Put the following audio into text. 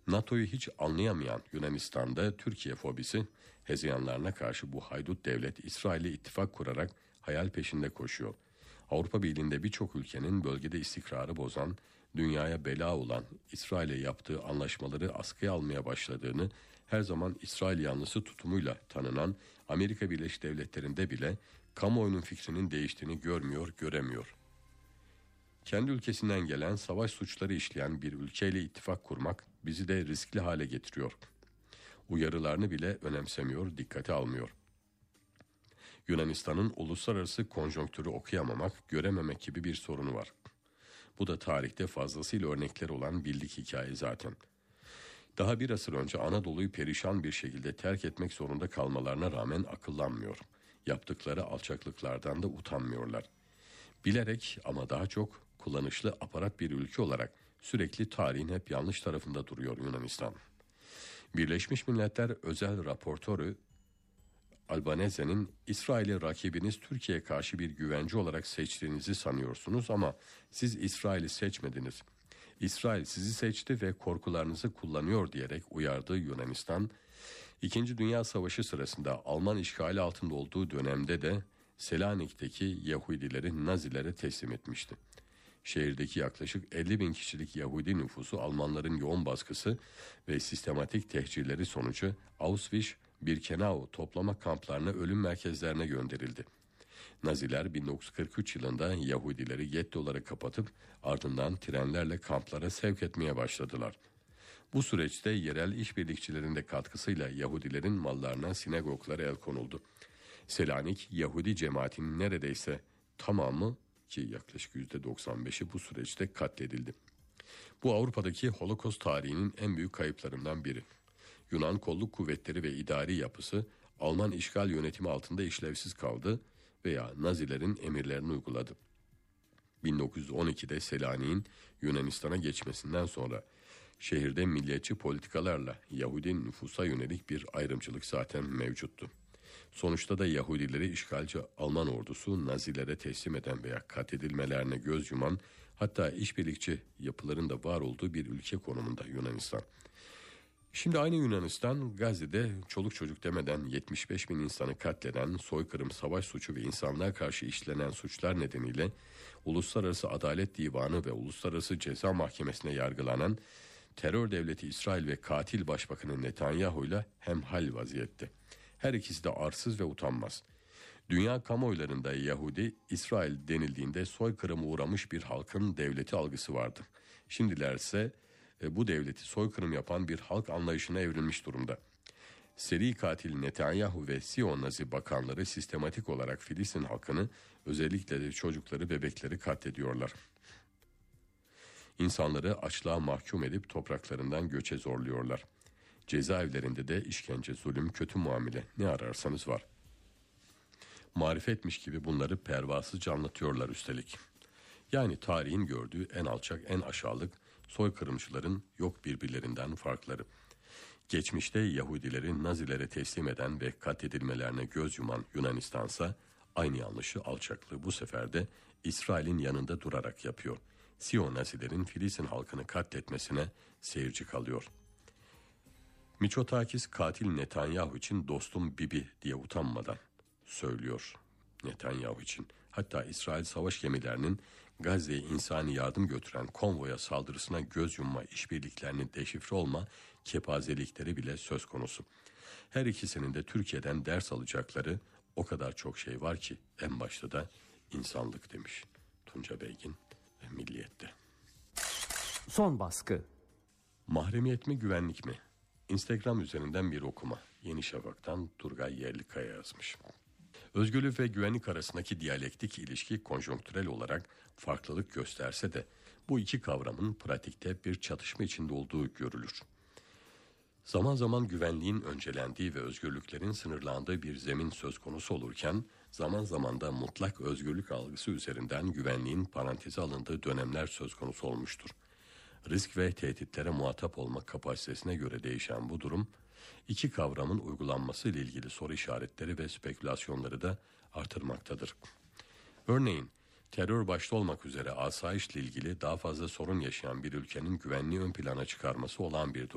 NATO'yu hiç anlayamayan Yunanistan'da Türkiye fobisi hezeyanlarına karşı bu haydut devlet İsrail'le ittifak kurarak hayal peşinde koşuyor. Avrupa Birliği'nde birçok ülkenin bölgede istikrarı bozan, dünyaya bela olan İsrail'e yaptığı anlaşmaları askıya almaya başladığını, her zaman İsrail yanlısı tutumuyla tanınan Amerika Birleşik Devletleri'nde bile kamuoyunun fikrinin değiştiğini göremiyor. Kendi ülkesinden gelen savaş suçları işleyen bir ülkeyle ittifak kurmak bizi de riskli hale getiriyor. Uyarılarını bile önemsemiyor, dikkate almıyor. Yunanistan'ın uluslararası konjonktürü okuyamamak, görememek gibi bir sorunu var. Bu da tarihte fazlasıyla örnekleri olan bildik hikaye zaten. Daha bir asır önce Anadolu'yu perişan bir şekilde terk etmek zorunda kalmalarına rağmen akıllanmıyor. Yaptıkları alçaklıklardan da utanmıyorlar. Bilerek ama daha çok kullanışlı aparat bir ülke olarak sürekli tarihin hep yanlış tarafında duruyor Yunanistan. Birleşmiş Milletler özel raportörü Albanese'nin İsrail'i rakibiniz Türkiye'ye karşı bir güvence olarak seçtiğinizi sanıyorsunuz ama siz İsrail'i seçmediniz. İsrail sizi seçti ve korkularınızı kullanıyor diyerek uyardığı Yunanistan, 2. Dünya Savaşı sırasında Alman işgali altında olduğu dönemde de Selanik'teki Yahudileri Nazilere teslim etmişti. Şehirdeki yaklaşık 50 bin kişilik Yahudi nüfusu Almanların yoğun baskısı ve sistematik tehcirleri sonucu Auschwitz-Birkenau toplama kamplarına, ölüm merkezlerine gönderildi. Naziler 1943 yılında Yahudileri gettolara kapatıp ardından trenlerle kamplara sevk etmeye başladılar. Bu süreçte yerel işbirlikçilerin de katkısıyla Yahudilerin mallarına, sinagoglara el konuldu. Selanik Yahudi cemaatinin neredeyse tamamı, ki yaklaşık %95'i bu süreçte katledildi. Bu Avrupa'daki Holocaust tarihinin en büyük kayıplarından biri. Yunan kolluk kuvvetleri ve idari yapısı Alman işgal yönetimi altında işlevsiz kaldı veya Nazilerin emirlerini uyguladı. 1912'de Selanik'in Yunanistan'a geçmesinden sonra şehirde milliyetçi politikalarla Yahudi nüfusa yönelik bir ayrımcılık zaten mevcuttu. Sonuçta da Yahudileri işgalci Alman ordusu Nazilere teslim eden veya katledilmelerine göz yuman, hatta işbirlikçi yapıların da var olduğu bir ülke konumunda Yunanistan. Şimdi aynı Yunanistan, Gazze'de çoluk çocuk demeden 75 bin insanı katleden, soykırım, savaş suçu ve insanlığa karşı işlenen suçlar nedeniyle Uluslararası Adalet Divanı ve Uluslararası Ceza Mahkemesi'ne yargılanan terör devleti İsrail ve katil başbakanı Netanyahu'yla hemhal vaziyette. Her ikisi de arsız ve utanmaz. Dünya kamuoylarında Yahudi, İsrail denildiğinde soykırıma uğramış bir halkın devleti algısı vardı. Şimdilerse bu devleti soykırım yapan bir halk anlayışına evrilmiş durumda. Seri katil Netanyahu ve Siyon Nazi bakanları sistematik olarak Filistin halkını, özellikle de çocukları, bebekleri katlediyorlar. İnsanları açlığa mahkum edip topraklarından göçe zorluyorlar. Cezaevlerinde de işkence, zulüm, kötü muamele, ne ararsanız var. Marifetmiş gibi bunları pervasızca anlatıyorlar üstelik. Yani tarihin gördüğü en alçak, en aşağılık soykırımcıların yok birbirlerinden farkları. Geçmişte Yahudileri Nazilere teslim eden ve katledilmelerine göz yuman Yunanistansa aynı yanlışı, alçaklığı bu sefer de İsrail'in yanında durarak yapıyor. Siyon Nazilerin Filistin halkını katletmesine seyirci kalıyor. Mitsotakis katil Netanyahu için dostum Bibi diye utanmadan söylüyor Netanyahu için. Hatta İsrail savaş gemilerinin Gazze'ye insani yardım götüren konvoya saldırısına göz yumma, işbirliklerinin deşifre olma kepazelikleri bile söz konusu. Her ikisinin de Türkiye'den ders alacakları o kadar çok şey var ki, en başta da insanlık demiş Tunca Belgin ve Milliyet'te. Son baskı. Mahremiyet mi, güvenlik mi? Instagram üzerinden bir okuma. Yeni Şafak'tan Turgay Yerlikaya yazmış. Özgürlük ve güvenlik arasındaki diyalektik ilişki konjonktürel olarak farklılık gösterse de bu iki kavramın pratikte bir çatışma içinde olduğu görülür. Zaman zaman güvenliğin öncelendiği ve özgürlüklerin sınırlandığı bir zemin söz konusu olurken, zaman zaman da mutlak özgürlük algısı üzerinden güvenliğin paranteze alındığı dönemler söz konusu olmuştur. Risk ve tehditlere muhatap olma kapasitesine göre değişen bu durum, iki kavramın uygulanması ile ilgili soru işaretleri ve spekülasyonları da artırmaktadır. Örneğin, terör başta olmak üzere asayişle ilgili daha fazla sorun yaşayan bir ülkenin güvenliği ön plana çıkarması olağan bir durum.